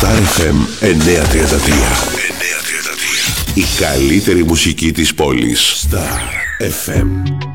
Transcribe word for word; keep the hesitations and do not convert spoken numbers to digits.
Star εφ εμ εννιακόσια τριάντα τρία. Η καλύτερη μουσική της πόλης. Star εφ εμ.